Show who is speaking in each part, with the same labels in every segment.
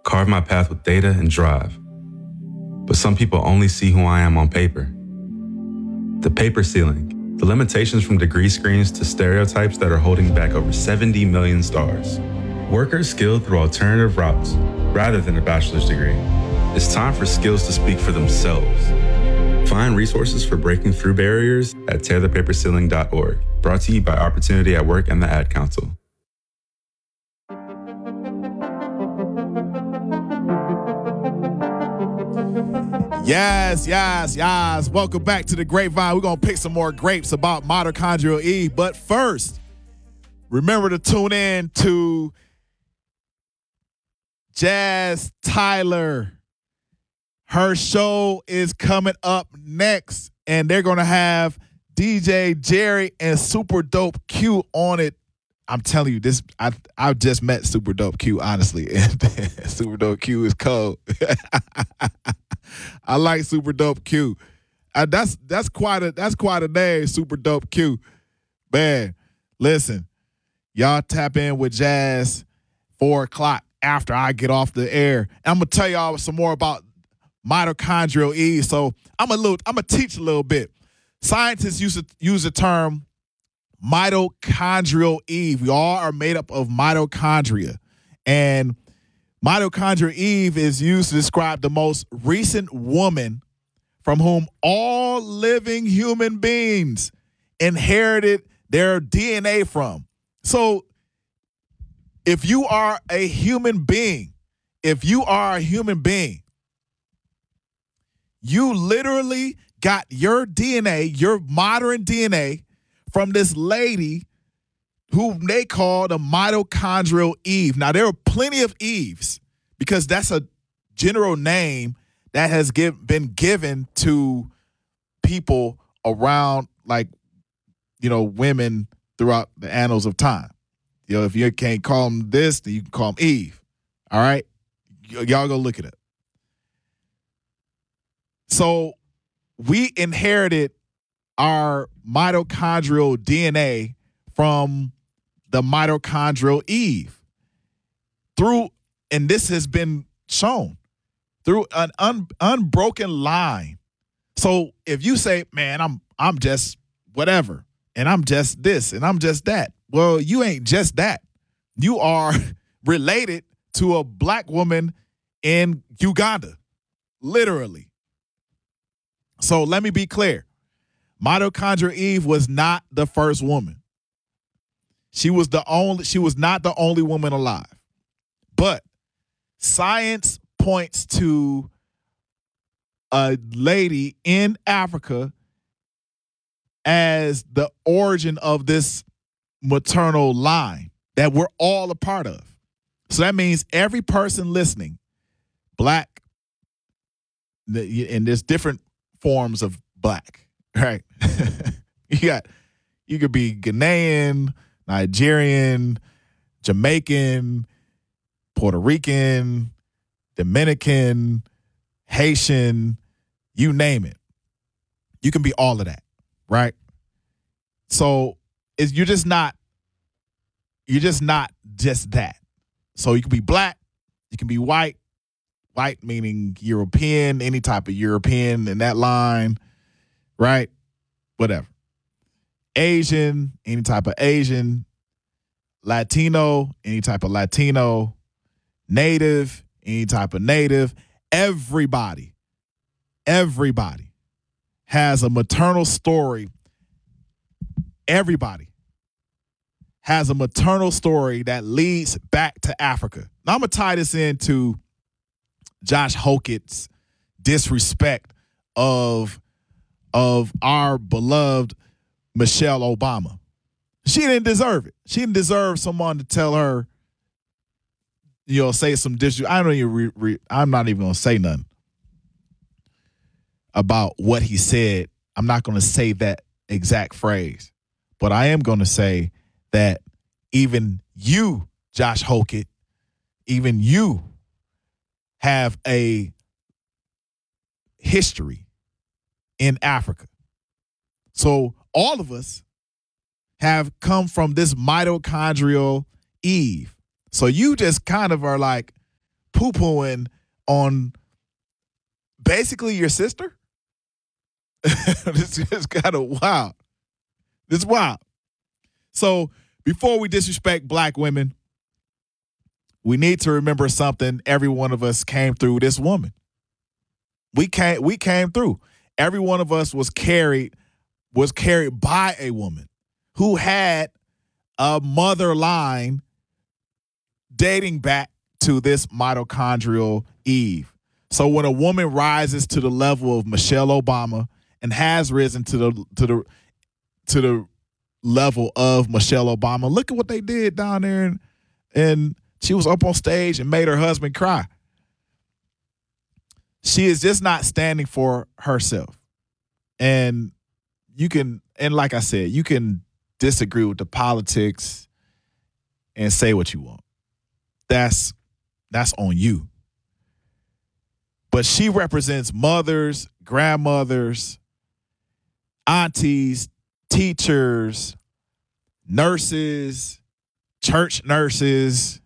Speaker 1: carve my path with data and drive. But some people only see who I am on paper. The paper ceiling, the limitations from degree screens to stereotypes that are holding back over 70 million stars. Workers skilled through alternative routes rather than a bachelor's degree. It's time for skills to speak for themselves. Find resources for breaking through barriers at tearthepaperceiling.org. Brought to you by Opportunity at Work and the Ad Council.
Speaker 2: Yes. Welcome back to the Grapevine. We're going to pick some more grapes about Mitochondrial Eve. But first, remember to tune in to Jazz Tyler. Her show is coming up next, and they're going to have DJ Jerry and Super Dope Q on it. I'm telling you, this I just met Super Dope Q, honestly, and Super Dope Q is cold. I like Super Dope Q. That's quite a name, Super Dope Q. Man, listen, y'all tap in with Jazz 4:00 after I get off the air. I'm gonna tell y'all some more about Mitochondrial Eve. So I'm gonna teach a little bit. Scientists use the term mitochondrial Eve. We all are made up of mitochondria, and Mitochondrial Eve is used to describe the most recent woman from whom all living human beings inherited their DNA from. So if you are a human being, you literally got your DNA, your modern DNA, from this lady who they call the Mitochondrial Eve. Now, there are plenty of Eves because that's a general name that has been given to people around, like, women throughout the annals of time. If you can't call them this, then you can call them Eve. All right? Y'all go look it up. So we inherited our mitochondrial DNA from the Mitochondrial Eve and this has been shown through an unbroken line. So if you say, man, I'm just whatever, and I'm just this, and I'm just that, well, you ain't just that. You are related to a black woman in Uganda, literally. So let me be clear. Mitochondrial Eve was not the first woman. She was not the only woman alive. But science points to a lady in Africa as the origin of this maternal line that we're all a part of. So that means every person listening, black, and there's different forms of black, right? You could be Ghanaian, Nigerian, Jamaican, Puerto Rican, Dominican, Haitian, you name it. You can be all of that, right? So you're just not just that. So you can be black, you can be white meaning European, any type of European in that line, right? Whatever. Asian, any type of Asian. Latino, any type of Latino. Native, any type of Native. Everybody has a maternal story. Everybody has a maternal story that leads back to Africa. Now I'm going to tie this into Josh Hokett's disrespect of our beloved Michelle Obama. She didn't deserve it. She didn't deserve someone to tell her, say some I'm not even going to say nothing about what he said. I'm not going to say that exact phrase, but I am going to say that even you, Josh Hokett, even you have a history in Africa. So all of us have come from this mitochondrial Eve. So you just kind of are like poo-pooing on basically your sister? This is kind of wild. It's wild. So before we disrespect black women, we need to remember something. Every one of us came through this woman. We came through. Every one of us was carried by a woman who had a mother line dating back to this mitochondrial Eve. So when a woman rises to the level of Michelle Obama and has risen to the level of Michelle Obama, look at what they did down there, and she was up on stage and made her husband cry. She is just not standing for herself. And like I said, you can disagree with the politics and say what you want. That's on you. But she represents mothers, grandmothers, aunties, teachers, nurses, church nurses,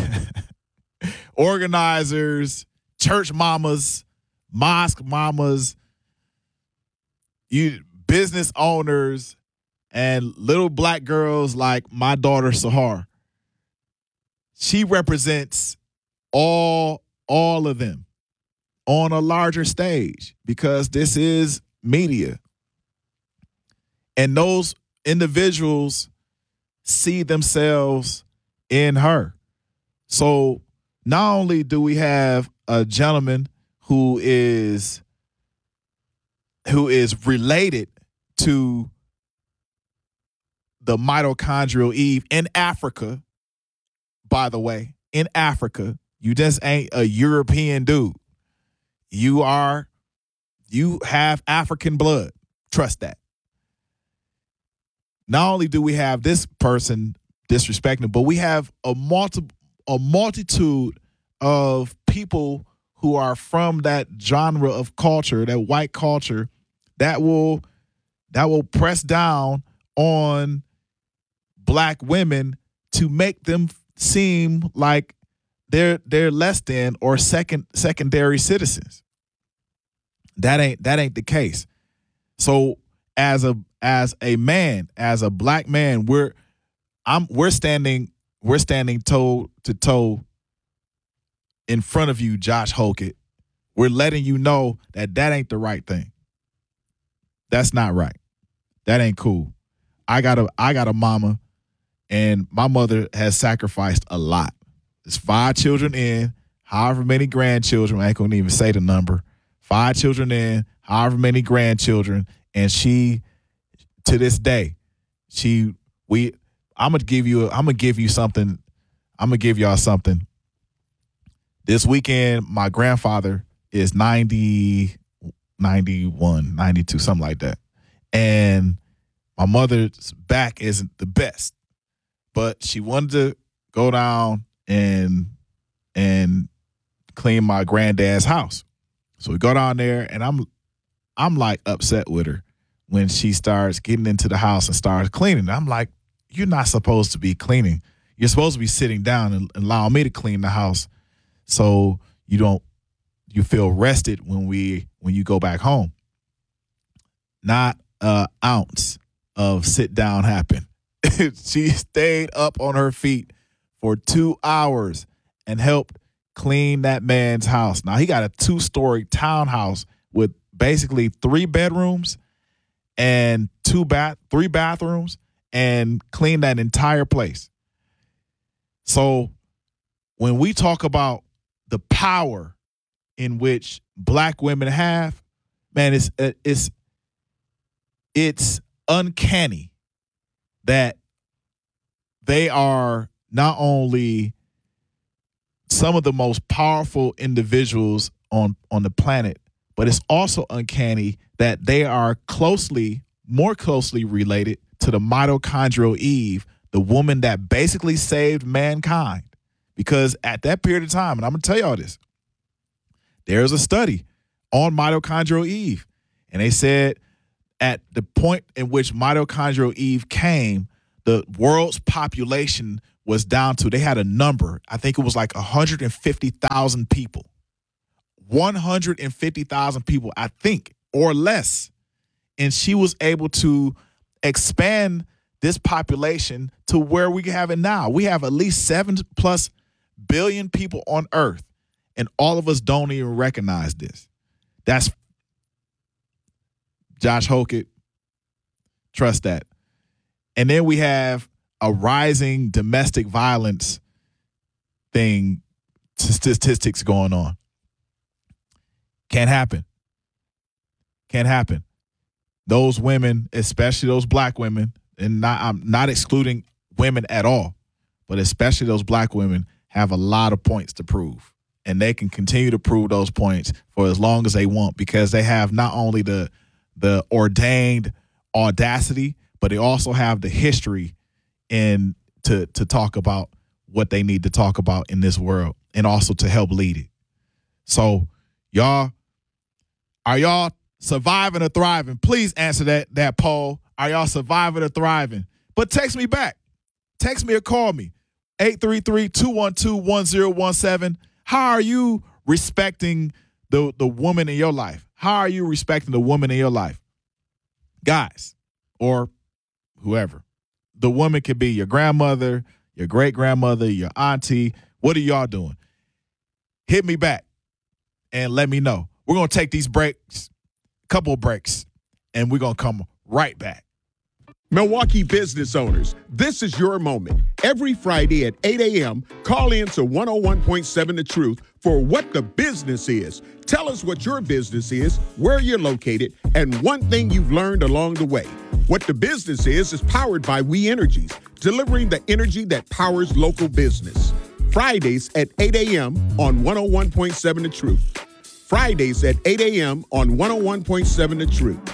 Speaker 2: organizers, church mamas, mosque mamas, business owners, and little black girls like my daughter Sahar. She represents all of them on a larger stage because this is media. And those individuals see themselves in her. So not only do we have a gentleman who is related to the mitochondrial Eve in Africa, by the way, in Africa, you just ain't a European dude. You have African blood. Trust that. Not only do we have this person disrespecting, but we have a multitude of people who are from that genre of culture, that white culture, that will press down on black women to make them seem like they're less than or secondary citizens. That ain't the case. So as a man, as a black man, we're standing toe to toe in front of you, Josh Hokett. We're letting you know that ain't the right thing. That's not right. That ain't cool. I got a mama, and my mother has sacrificed a lot. There's 5 children in, however many grandchildren. I ain't gonna even say the number. 5 children in, however many grandchildren, and she, to this day, I'm gonna give you something. I'm gonna give y'all something. This weekend, my grandfather is 90, 91, 92, something like that. And my mother's back isn't the best, but she wanted to go down and clean my granddad's house. So we go down there, and I'm like upset with her when she starts getting into the house and starts cleaning. I'm like, you're not supposed to be cleaning. You're supposed to be sitting down and allow me to clean the house so you feel rested when you go back home. Not an ounce of sit down happened. She stayed up on her feet for 2 hours and helped clean that man's house. Now, he got a 2-story townhouse with basically 3 bedrooms and 3 bathrooms, and cleaned that entire place. So when we talk about the power in which black women have, man, it's uncanny that they are not only some of the most powerful individuals on the planet, but it's also uncanny that they are more closely related to the mitochondrial Eve, the woman that basically saved mankind. Because at that period of time, and I'm going to tell y'all this, there's a study on mitochondrial Eve, and they said at the point in which mitochondrial Eve came, the world's population was down to, they had a number. I think it was like 150,000 people. 150,000 people, I think, or less. And she was able to expand this population to where we have it now. We have at least 7+ billion people on Earth, and all of us don't even recognize this. That's Josh Hokett. Trust that. And then we have a rising domestic violence thing, statistics going on. Can't happen. Can't happen. Those women, especially those black women, and I'm not excluding women at all, but especially those black women, have a lot of points to prove. And they can continue to prove those points for as long as they want, because they have not only the ordained audacity, but they also have the history and to talk about what they need to talk about in this world, and also to help lead it. So, y'all, are y'all surviving or thriving? Please answer that poll. Are y'all surviving or thriving? But text me back. Text me or call me. 833-212-1017. How are you respecting the woman in your life? How are you respecting the woman in your life? Guys, or whoever. The woman could be your grandmother, your great-grandmother, your auntie. What are y'all doing? Hit me back and let me know. We're going to take these breaks, couple of breaks, and we're going to come right back.
Speaker 3: Milwaukee business owners, this is your moment. Every Friday at 8 a.m., call in to 101.7 The Truth for What the Business Is. Tell us what your business is, where you're located, and one thing you've learned along the way. What the Business is powered by We Energies, delivering the energy that powers local business. Fridays at 8 a.m. on 101.7 The Truth. Fridays at 8 a.m. on 101.7 The Truth.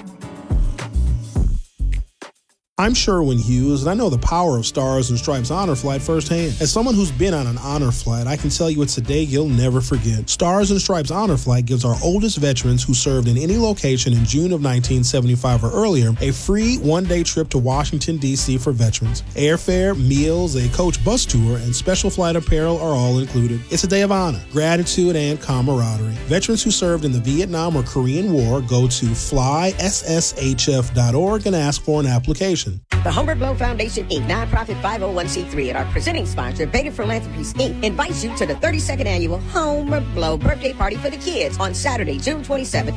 Speaker 4: I'm Sherwin Hughes, and I know the power of Stars and Stripes Honor Flight firsthand. As someone who's been on an honor flight, I can tell you it's a day you'll never forget. Stars and Stripes Honor Flight gives our oldest veterans who served in any location in June of 1975 or earlier a free one-day trip to Washington, D.C. for veterans. Airfare, meals, a coach bus tour, and special flight apparel are all included. It's a day of honor, gratitude, and camaraderie. Veterans who served in the Vietnam or Korean War go to flySSHF.org and ask for an application.
Speaker 5: The Humbert Blow Foundation, Inc., nonprofit 501c3, and our presenting sponsor, Beta Philanthropies, Inc., invites you to the 32nd annual Homer Blow birthday party for the kids on Saturday, June 27th